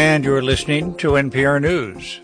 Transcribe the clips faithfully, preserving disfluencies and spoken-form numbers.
And you're listening to N P R News.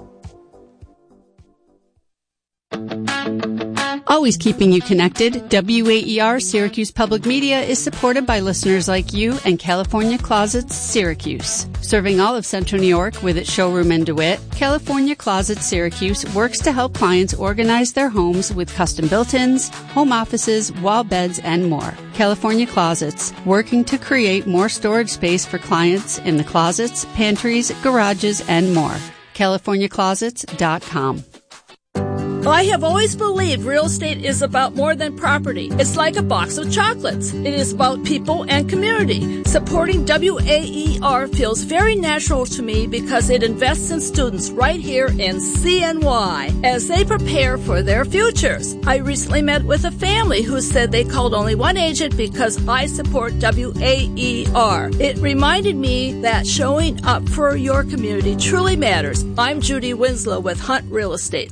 Always keeping you connected, W A E R Syracuse Public Media is supported by listeners like you and California Closets Syracuse. Serving all of Central New York with its showroom in DeWitt, California Closets Syracuse works to help clients organize their homes with custom built-ins, home offices, wall beds, and more. California Closets, working to create more storage space for clients in the closets, pantries, garages, and more. California Closets dot com. I have always believed real estate is about more than property. It's like a box of chocolates. It is about people and community. Supporting W A E R feels very natural to me because it invests in students right here in C N Y as they prepare for their futures. I recently met with a family who said they called only one agent because I support W A E R. It reminded me that showing up for your community truly matters. I'm Judy Winslow with Hunt Real Estate.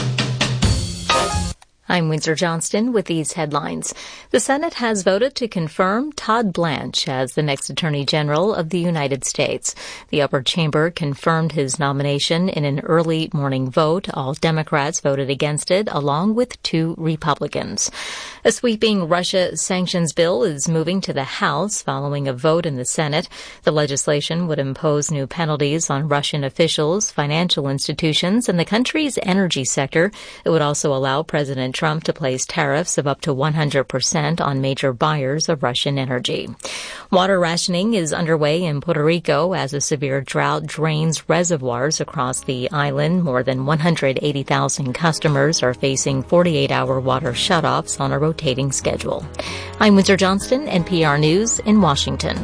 I'm Windsor Johnston with these headlines. The Senate has voted to confirm Todd Blanche as the next Attorney General of the United States. The upper chamber confirmed his nomination in an early morning vote. All Democrats voted against it, along with two Republicans. A sweeping Russia sanctions bill is moving to the House following a vote in the Senate. The legislation would impose new penalties on Russian officials, financial institutions, and the country's energy sector. It would also allow President Trump to place tariffs of up to one hundred percent on major buyers of Russian energy. Water rationing is underway in Puerto Rico as a severe drought drains reservoirs across the island. More than one hundred eighty thousand customers are facing forty-eight hour water shutoffs on a rotating schedule. I'm Windsor Johnston, N P R News in Washington.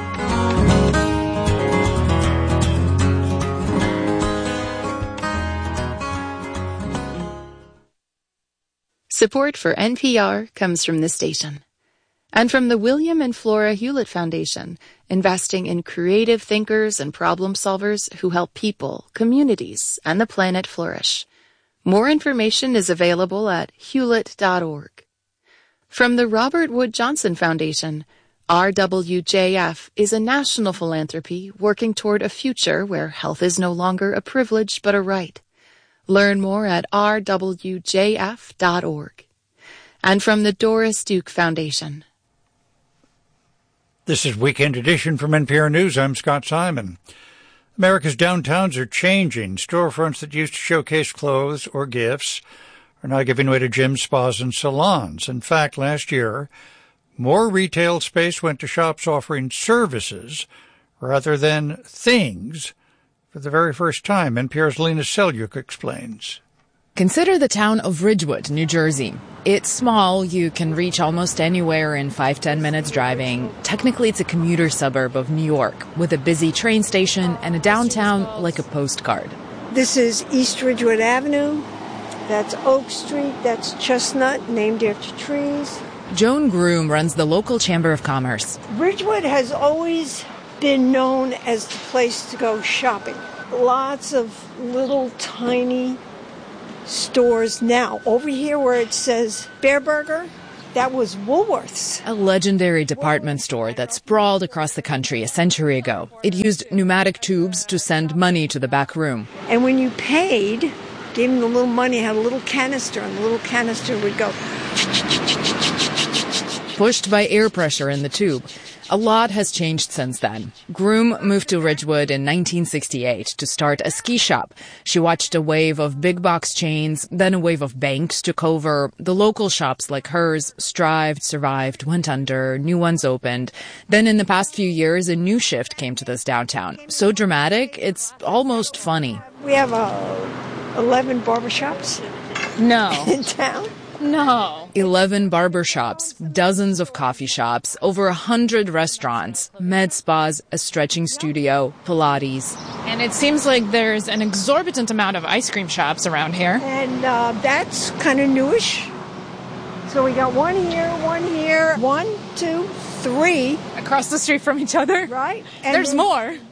Support for N P R comes from this station and from the William and Flora Hewlett Foundation, investing in creative thinkers and problem solvers who help people, communities, and the planet flourish. More information is available at hewlett dot org. From the Robert Wood Johnson Foundation, R W J F is a national philanthropy working toward a future where health is no longer a privilege but a right. Learn more at r w j f dot org. And from the Doris Duke Foundation. This is Weekend Edition from N P R News. I'm Scott Simon. America's downtowns are changing. Storefronts that used to showcase clothes or gifts are now giving way to gyms, spas, and salons. In fact, last year, more retail space went to shops offering services rather than things. For the very first time, N P R's Lena Selyuk explains. Consider the town of Ridgewood, New Jersey. It's small. You can reach almost anywhere in five, ten minutes driving. Technically, it's a commuter suburb of New York with a busy train station and a downtown like a postcard. This is East Ridgewood Avenue. That's Oak Street. That's Chestnut, named after trees. Joan Groom runs the local Chamber of Commerce. Ridgewood has always been known as the place to go shopping. Lots of little tiny stores. Now, over here where it says Bear Burger, that was Woolworths. A legendary department store that sprawled across the country a century ago. It used pneumatic tubes to send money to the back room. And when you paid, gave them the little money, had a little canister, and the little canister would go pushed by air pressure in the tube. A lot has changed since then. Groom moved to Ridgewood in nineteen sixty-eight to start a ski shop. She watched a wave of big box chains, then a wave of banks took over. The local shops like hers strived, survived, went under, new ones opened. Then in the past few years, a new shift came to this downtown. So dramatic, it's almost funny. We have uh, eleven barbershops No. in town. No. Eleven barber shops, dozens of coffee shops, over a hundred restaurants, med spas, a stretching studio, Pilates. And it seems like there's an exorbitant amount of ice cream shops around here. And uh, that's kind of newish. So we got one here, one here, one, two, three. Across the street from each other? Right. And there's then, more.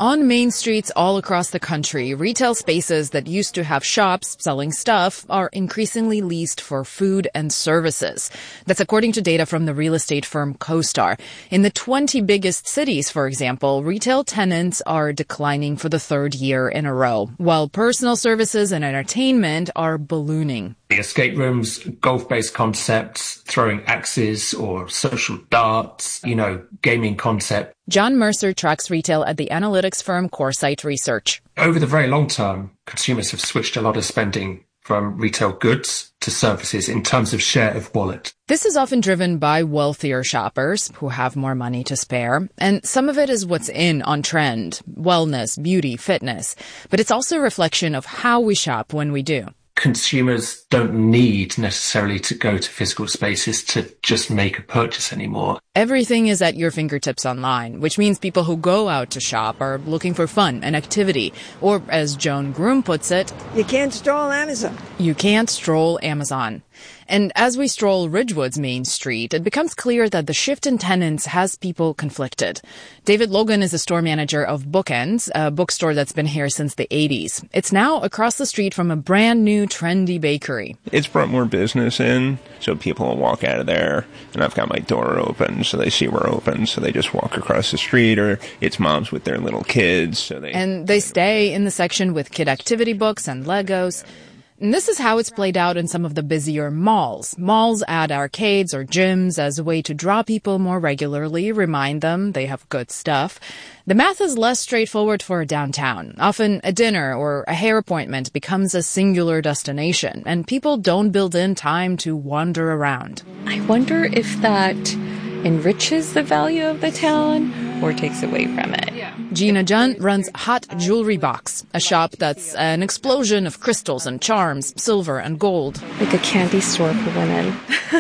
On main streets all across the country, retail spaces that used to have shops selling stuff are increasingly leased for food and services. That's according to data from the real estate firm CoStar. In the twenty biggest cities, for example, retail tenants are declining for the third year in a row, while personal services and entertainment are ballooning. The escape rooms, golf-based concepts, throwing axes or social darts, you know, gaming concept. John Mercer tracks retail at the analytics firm Coresight Research. Over the very long term, consumers have switched a lot of spending from retail goods to services in terms of share of wallet. This is often driven by wealthier shoppers who have more money to spare, and some of it is what's in on trend, wellness, beauty, fitness. But it's also a reflection of how we shop when we do. Consumers don't need necessarily to go to physical spaces to just make a purchase anymore. Everything is at your fingertips online, which means people who go out to shop are looking for fun and activity. Or, as Joan Groom puts it, you can't stroll Amazon. You can't stroll Amazon. And as we stroll Ridgewood's main street, it becomes clear that the shift in tenants has people conflicted. David Logan is the store manager of Bookends, a bookstore that's been here since the eighties. It's now across the street from a brand new trendy bakery. It's brought more business in, so people will walk out of there, and I've got my door open, so they see we're open, so they just walk across the street, or it's moms with their little kids. So they And they stay in the section with kid activity books and Legos. And this is how it's played out in some of the busier malls. Malls add arcades or gyms as a way to draw people more regularly, remind them they have good stuff. The math is less straightforward for a downtown. Often a dinner or a hair appointment becomes a singular destination, and people don't build in time to wander around. I wonder if that enriches the value of the town or takes away from it. Gina Jun runs Hot Jewelry Box, a shop that's an explosion of crystals and charms, silver and gold. Like a candy store for women.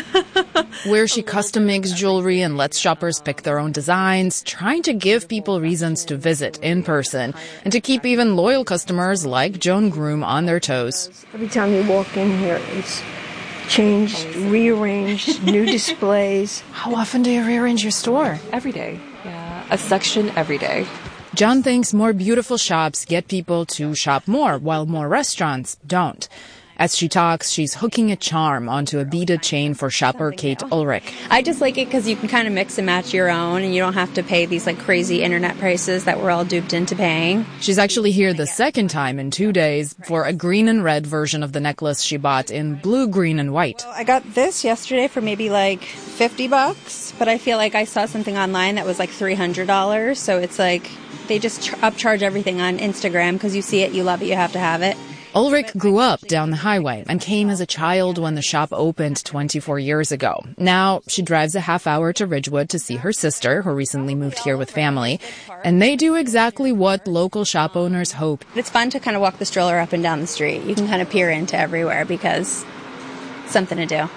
Where she custom makes jewelry and lets shoppers pick their own designs, trying to give people reasons to visit in person and to keep even loyal customers like Joan Groom on their toes. Every time you walk in here, it's changed, rearranged, new displays. How often do you rearrange your store? Every day. Yeah, a section every day. John thinks more beautiful shops get people to shop more, while more restaurants don't. As she talks, she's hooking a charm onto a beaded chain for shopper Kate Ulrich. I just like it because you can kind of mix and match your own, and you don't have to pay these like crazy internet prices that we're all duped into paying. She's actually here the second time in two days for a green and red version of the necklace she bought in blue, green, and white. Well, I got this yesterday for maybe like fifty bucks, but I feel like I saw something online that was like three hundred dollars, so it's like they just ch- upcharge everything on Instagram because you see it, you love it, you have to have it. Ulrich grew up down the highway and came as a child when the shop opened twenty-four years ago. Now she drives a half hour to Ridgewood to see her sister, who recently moved here with family. And they do exactly what local shop owners hope. It's fun to kind of walk the stroller up and down the street. You can kind of peer into everywhere because it's something to do.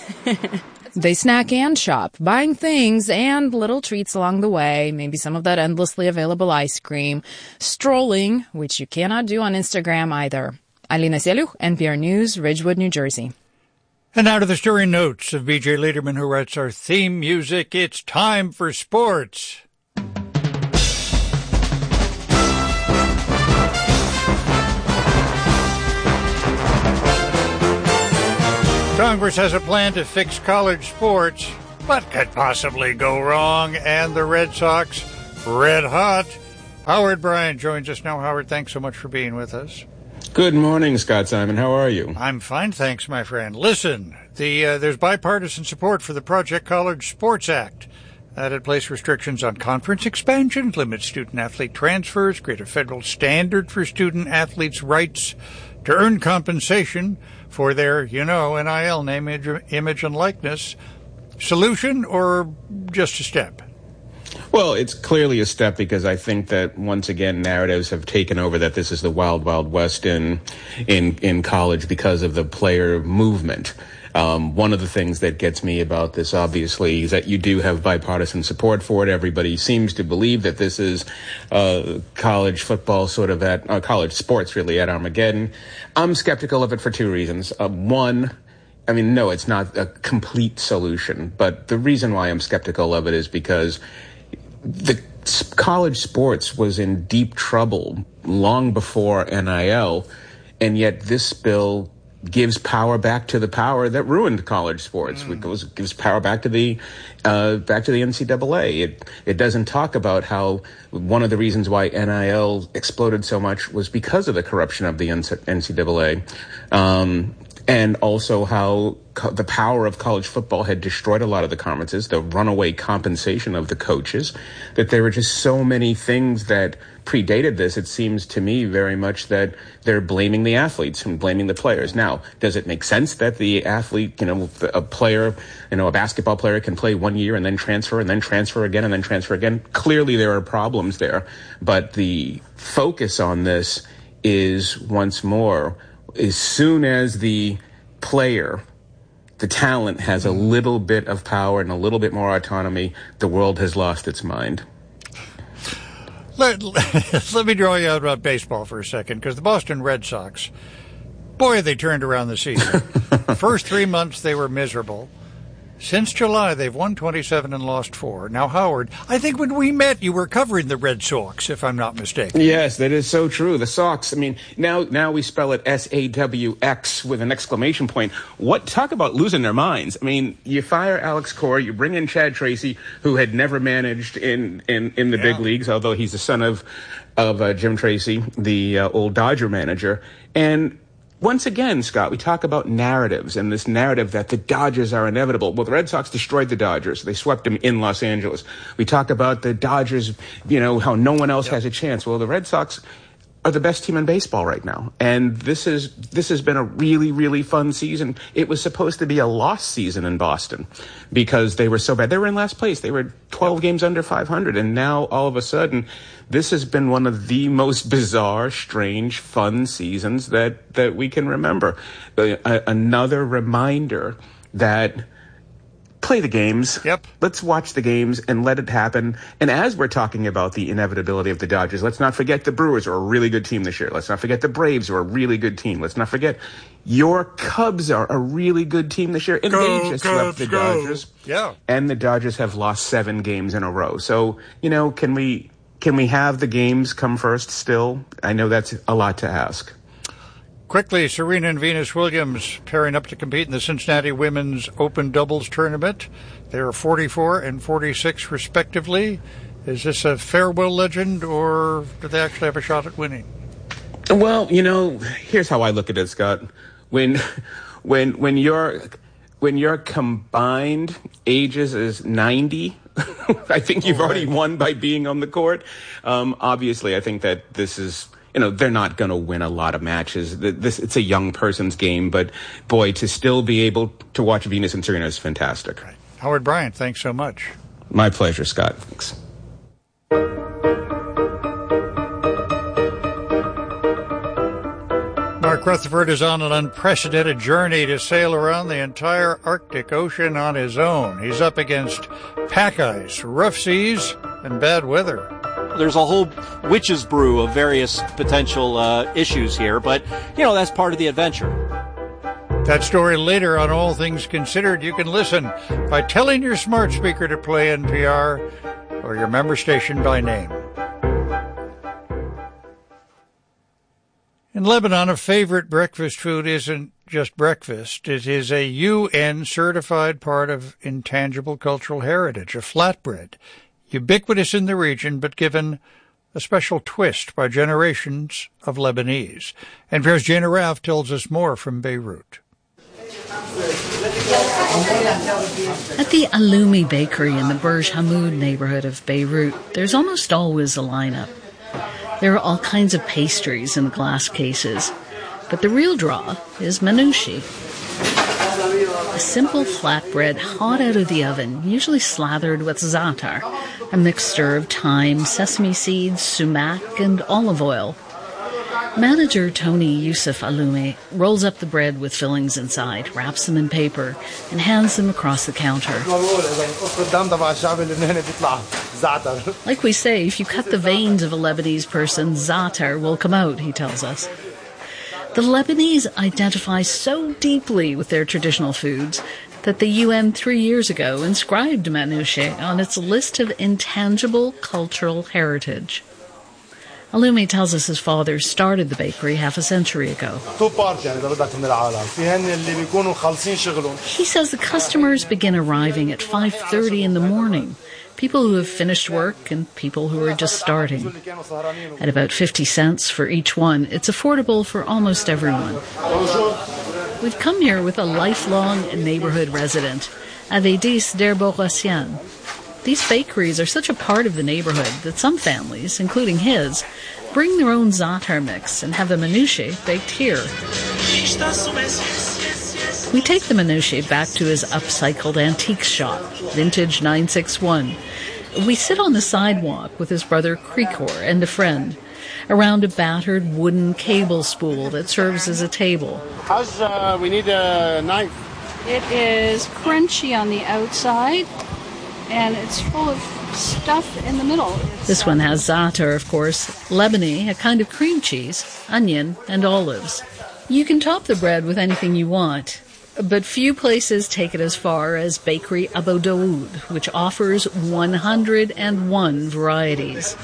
They snack and shop, buying things and little treats along the way, maybe some of that endlessly available ice cream, strolling, which you cannot do on Instagram either. Alina Seliuk, N P R News, Ridgewood, New Jersey. And now to the story notes of B J Lederman, who writes our theme music. It's time for sports. Congress has a plan to fix college sports. What could possibly go wrong? And the Red Sox, red hot. Howard Bryant joins us now. Howard, thanks so much for being with us. Good morning, Scott Simon. How are you? I'm fine, thanks, my friend. Listen, the uh, there's bipartisan support for the Project College Sports Act. That'd place restrictions on conference expansion, limit student-athlete transfers, create a federal standard for student-athletes' rights to earn compensation for their, you know, N I L, name, image, and likeness. Solution or just a step? Well, it's clearly a step because I think that, once again, narratives have taken over that this is the wild, wild west in in, in college because of the player movement. Um, one of the things that gets me about this, obviously, is that you do have bipartisan support for it. Everybody seems to believe that this is uh, college football sort of at uh, college sports really at Armageddon. I'm skeptical of it for two reasons. Uh, one, I mean, no, it's not a complete solution. But the reason why I'm skeptical of it is because the college sports was in deep trouble long before N I L, and yet this bill gives power back to the power that ruined college sports. Mm. It goes, gives power back to the uh, back to the N C double A. It it doesn't talk about how one of the reasons why N I L exploded so much was because of the corruption of the N C double A, um, and also how co- the power of college football had destroyed a lot of the conferences, the runaway compensation of the coaches, that there were just so many things that predated this. It seems to me very much that they're blaming the athletes and blaming the players. Now, does it make sense that the athlete, you know, a player, you know, a basketball player can play one year and then transfer and then transfer again and then transfer again? Clearly there are problems there, but the focus on this is, once more, as soon as the player, the talent, has a little bit of power and a little bit more autonomy, the world has lost its mind. Let, let me draw you out about baseball for a second, because the Boston Red Sox, boy, they turned around the season. The first three months, they were miserable. Since July, they've won twenty-seven and lost four. Now, Howard, I think when we met, you were covering the Red Sox, if I'm not mistaken. Yes, that is so true. The Sox, I mean, now now we spell it S A W X with an exclamation point. What, talk about losing their minds. I mean, you fire Alex Cora, you bring in Chad Tracy, who had never managed in, in, in the yeah. big leagues, although he's the son of, of uh, Jim Tracy, the uh, old Dodger manager. And once again, Scott, we talk about narratives and this narrative that the Dodgers are inevitable. Well, the Red Sox destroyed the Dodgers. They swept them in Los Angeles. We talk about the Dodgers, you know, how no one else yep. has a chance. Well, the Red Sox are the best team in baseball right now. And this is this has been a really, really fun season. It was supposed to be a lost season in Boston because they were so bad. They were in last place. They were twelve games under five hundred. And now, all of a sudden, this has been one of the most bizarre, strange, fun seasons that, that we can remember. Uh, another reminder that play the games. Yep. Let's watch the games and let it happen. And as we're talking about the inevitability of the Dodgers, let's not forget the Brewers are a really good team this year. Let's not forget the Braves are a really good team. Let's not forget your Cubs are a really good team this year. And go, they just Cubs, swept the go. Dodgers. Yeah. And the Dodgers have lost seven games in a row. So, you know, can we can we have the games come first still? I know that's a lot to ask. Quickly, Serena and Venus Williams pairing up to compete in the Cincinnati Women's Open Doubles Tournament. They are forty-four and forty-six, respectively. Is this a farewell legend, or do they actually have a shot at winning? Well, you know, here's how I look at it, Scott. When, when, when your when your combined ages is ninety, I think you've already won by being on the court. Um, obviously, I think that this is. You know, they're not going to win a lot of matches. This, it's a young person's game, but boy, to still be able to watch Venus and Serena is fantastic. Right. Howard Bryant, thanks so much. My pleasure, Scott. Thanks. Mark Rutherford is on an unprecedented journey to sail around the entire Arctic Ocean on his own. He's up against pack ice, rough seas, and bad weather. There's a whole witch's brew of various potential uh, issues here, but, you know, that's part of the adventure. That story later on All Things Considered. You can listen by telling your smart speaker to play N P R or your member station by name. In Lebanon, a favorite breakfast food isn't just breakfast. It is a U N-certified part of intangible cultural heritage, a flatbread. Ubiquitous in the region, but given a special twist by generations of Lebanese. N P R's Jane Araf tells us more from Beirut. At the Aloumi Bakery in the Burj Hamoud neighborhood of Beirut, there's almost always a lineup. There are all kinds of pastries in the glass cases, but the real draw is manouchi. A simple flatbread hot out of the oven, usually slathered with za'atar, a mixture of thyme, sesame seeds, sumac, and olive oil. Manager Tony Youssef Aloumi rolls up the bread with fillings inside, wraps them in paper, and hands them across the counter. Like we say, if you cut the veins of a Lebanese person, za'atar will come out, he tells us. The Lebanese identify so deeply with their traditional foods that the U N three years ago inscribed Manouche on its list of intangible cultural heritage. Alumi tells us his father started the bakery half a century ago. He says the customers begin arriving at five thirty in the morning. People who have finished work and people who are just starting. At about fifty cents for each one, it's affordable for almost everyone. We've come here with a lifelong neighborhood resident, Avedis Derboghasian. These bakeries are such a part of the neighborhood that some families, including his, bring their own za'atar mix and have the manouche baked here. We take the manouche back to his upcycled antique shop, Vintage nine six one. We sit on the sidewalk with his brother Krikor and a friend, around a battered wooden cable spool that serves as a table. How's, uh, we need a knife. It is crunchy on the outside, and it's full of stuff in the middle. It's, this one has za'atar, of course, lebani, a kind of cream cheese, onion, and olives. You can top the bread with anything you want, but few places take it as far as Bakery Abu Dawood, which offers one hundred one varieties.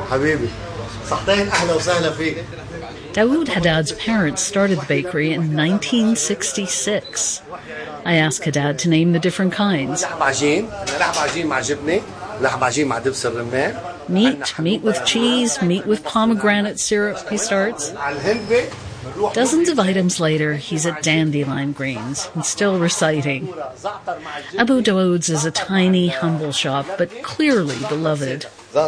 Dawood Haddad's parents started the bakery in nineteen sixty-six. I asked Haddad to name the different kinds. Meat, meat with cheese, meat with pomegranate syrup, he starts. Dozens of items later, he's at Dandelion Greens and still reciting. Abu Dawood's is a tiny, humble shop, but clearly beloved.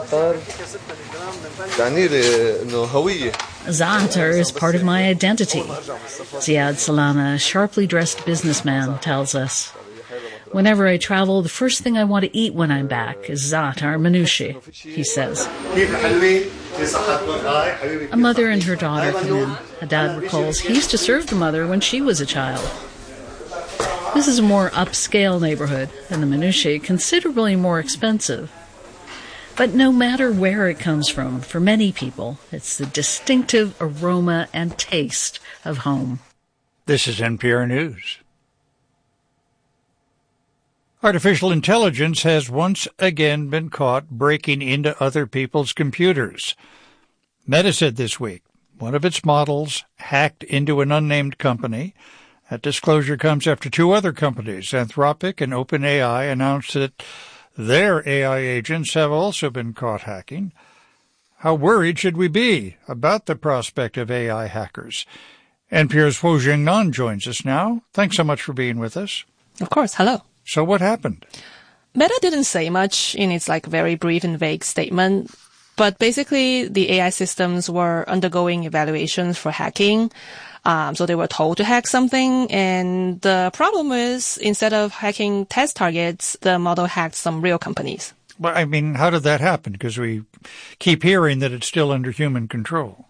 Za'atar is part of my identity, Ziad Salama, a sharply dressed businessman, tells us. Whenever I travel, the first thing I want to eat when I'm back is za'atar manouche, he says. A mother and her daughter come in. Haddad recalls he used to serve the mother when she was a child. This is a more upscale neighborhood, and the manouche considerably more expensive. But no matter where it comes from, for many people, it's the distinctive aroma and taste of home. This is N P R News. Artificial intelligence has once again been caught breaking into other people's computers. Meta said this week one of its models hacked into an unnamed company. That disclosure comes after two other companies, Anthropic and OpenAI, announced that their A I agents have also been caught hacking. How worried should we be about the prospect of A I hackers? N P R's Ho Jingnan joins us now. Thanks so much for being with us. Of course. Hello. So what happened? Meta didn't say much in its like very brief and vague statement, but basically the A I systems were undergoing evaluations for hacking. Um, so they were told to hack something, and the problem is instead of hacking test targets, the model hacked some real companies. Well, I mean, how did that happen? Because we keep hearing that it's still under human control.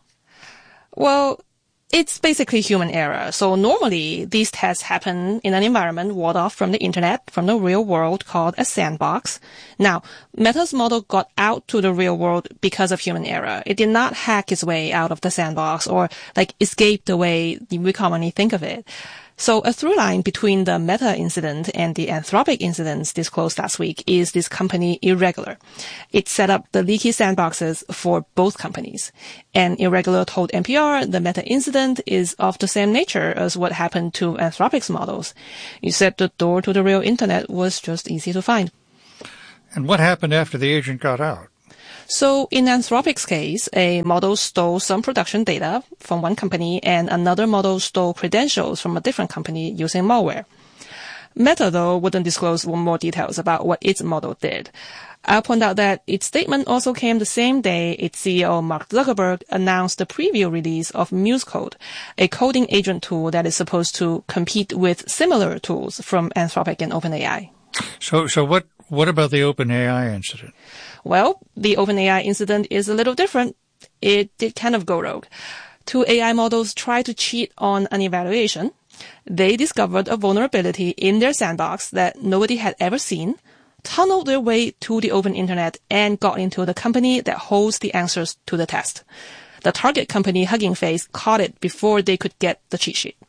Well, it's basically human error. So normally these tests happen in an environment walled off from the internet, from the real world, called a sandbox. Now, Meta's model got out to the real world because of human error. It did not hack its way out of the sandbox or like escape the way we commonly think of it. So a through line between the Meta incident and the Anthropic incidents disclosed last week is this company Irregular. It set up the leaky sandboxes for both companies. And Irregular told N P R the Meta incident is of the same nature as what happened to Anthropic's models. You said the door to the real internet was just easy to find. And what happened after the agent got out? So in Anthropic's case, a model stole some production data from one company and another model stole credentials from a different company using malware. Meta, though, wouldn't disclose more details about what its model did. I'll point out that its statement also came the same day its C E O Mark Zuckerberg announced the preview release of MuseCode, a coding agent tool that is supposed to compete with similar tools from Anthropic and OpenAI. So, so what, what about the OpenAI incident? Well, the OpenAI incident is a little different. It did kind of go rogue. Two A I models tried to cheat on an evaluation. They discovered a vulnerability in their sandbox that nobody had ever seen, tunneled their way to the open internet, and got into the company that holds the answers to the test. The target company, Hugging Face, caught it before they could get the cheat sheet.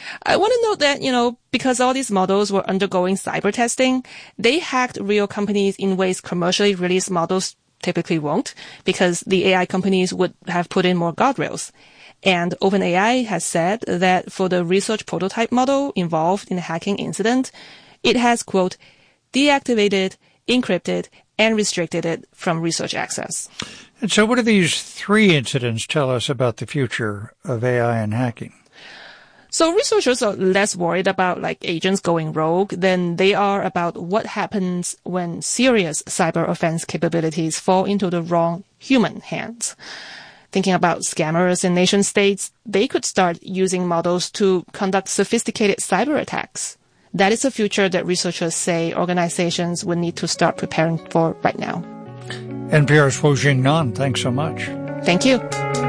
I want to note that, you know, because all these models were undergoing cyber testing, they hacked real companies in ways commercially released models typically won't, because the A I companies would have put in more guardrails. And OpenAI has said that for the research prototype model involved in the hacking incident, it has, quote, deactivated, encrypted, and restricted it from research access. And so what do these three incidents tell us about the future of A I and hacking? So researchers are less worried about like agents going rogue than they are about what happens when serious cyber offense capabilities fall into the wrong human hands. Thinking about scammers in nation states, they could start using models to conduct sophisticated cyber attacks. That is a future that researchers say organizations would need to start preparing for right now. N P R's Huo Jingnan, thanks so much. Thank you.